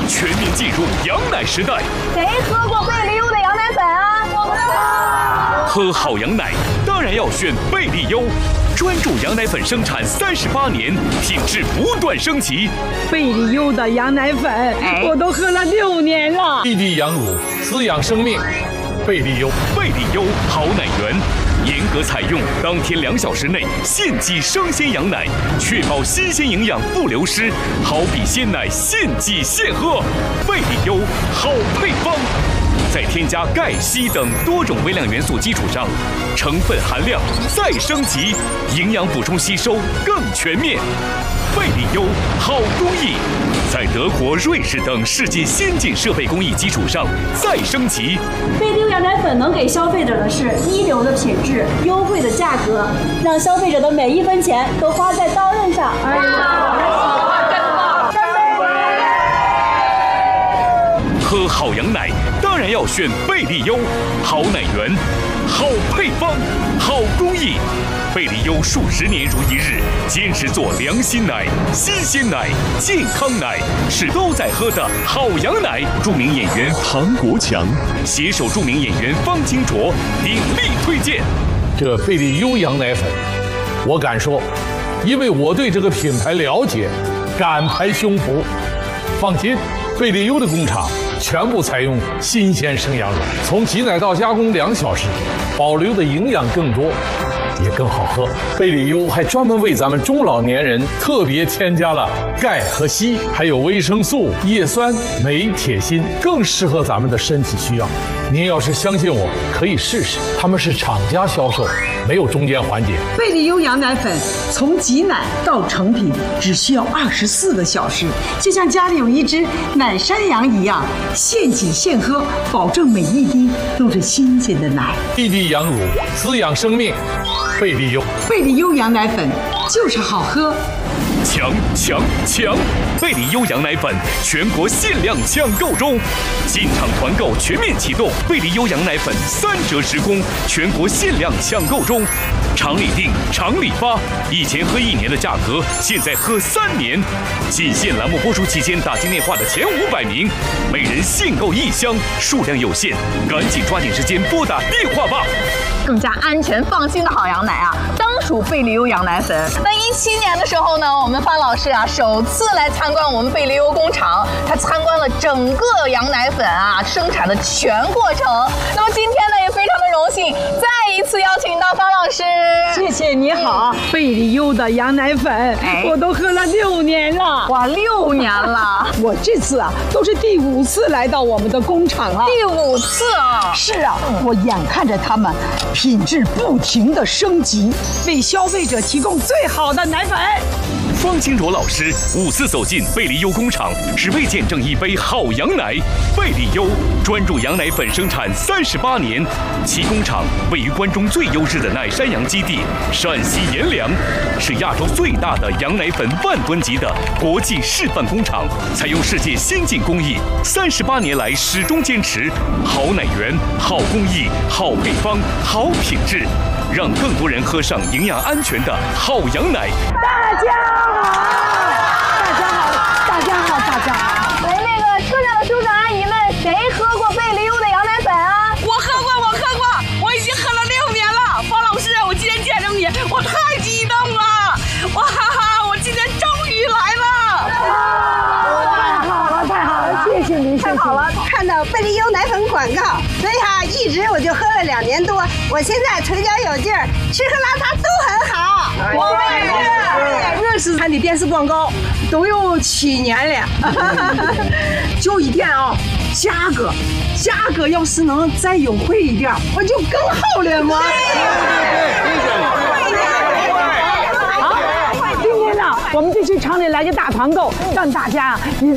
全面进入羊奶时代。 谁喝过贝利优的羊奶粉啊？我们喝好羊奶当然要选贝利优，专注羊奶粉生产38年，品质不断升级。 贝利优的羊奶粉，我都喝了6年了。 滴滴羊乳，滋养生命。贝利优， 贝利优好奶源，严格采用当天2小时内现挤生鲜羊奶，确保新鲜营养不流失，好比鲜奶现挤现喝。贝利优好配方。在添加钙、硒等多种微量元素基础上，成分含量再升级，营养补充吸收更全面。贝利优好工艺，在德国、瑞士等世界先进设备工艺基础上再升级。 贝利优羊奶粉能给消费者的是一流的品质、优惠的价格，让消费者的每1分钱都花在刀刃上。 喝好羊奶当然要选贝利优，好奶源，好配方，好工艺。贝利优数10年如一日，坚持做良心奶、新鲜奶、健康奶，是都在喝的好羊奶。著名演员唐国强携手著名演员方清卓鼎力推荐。 这贝利优羊奶粉，我敢说，因为我对这个品牌了解，敢拍胸脯。放心，贝利优的工厂全部采用新鲜生羊乳，从挤奶到加工2小时，保留的营养更多，也更好喝。贝利优还专门为咱们中老年人特别添加了钙和硒，还有维生素、叶酸、镁、铁、锌，更适合咱们的身体需要。您要是相信我，可以试试，他们是厂家销售，没有中间环节。 贝利优羊奶粉从挤奶到成品只需要24个小时，就像家里有一只奶山羊一样，现挤现喝，保证每一滴都是新鲜的奶。 滴滴羊乳，滋养生命。贝利优， 贝利优羊奶粉就是好喝。 强！贝利优羊奶粉全国限量抢购中，进场团购全面启动，贝利优羊奶粉3折10供，全国限量抢购中。厂里订，厂里发，以前喝1年的价格，现在喝3年。仅限栏目播出期间打进电话的前500名，每人限购1箱，数量有限，赶紧抓紧时间拨打电话吧。 更加安全放心的好羊奶啊，当属贝利优羊奶粉。那17年的时候呢，我们方老师啊首次来参观我们贝利优工厂，他参观了整个羊奶粉啊生产的全过程。那么今天呢也非常的荣幸，再一次邀请到方老师。 谢谢你好，贝利优的羊奶粉，我都喝了6年了。 哇，6年了！ 我这次啊都是第5次来到我们的工厂了。 第5次啊！ 是啊，我眼看着他们品质不停的升级，为消费者提供最好的奶粉。 方清卓老师5次走进贝利优工厂，只为见证一杯好羊奶。贝利优专注羊奶粉生产38年，其工厂位于关中最优质的奶山羊基地陕西阎良，是亚洲最大的羊奶粉10000吨级的国际示范工厂，采用世界先进工艺，38年来始终坚持好奶源、好工艺、好配方、好品质，让更多人喝上营养安全的好羊奶。 大家好！ 喂，那个车上的叔叔阿姨们，谁喝过贝利优的羊奶粉啊？ 我喝过，我已经喝了6年了。方老师，我今天见着你，我太激动了！哇哈哈，我今天终于来了！ 太好了，谢谢您， 太好了！看到贝利优奶粉广告，所以哈，一直我就喝了2年多。我现在腿脚有劲儿，吃喝拉撒都很好。 我也是。 热视看的电视广告都有7年了。 就一点啊，价格要是能再优惠一点，我就更好了嘛。好，今天呢，我们就去厂里来个大团购，让大家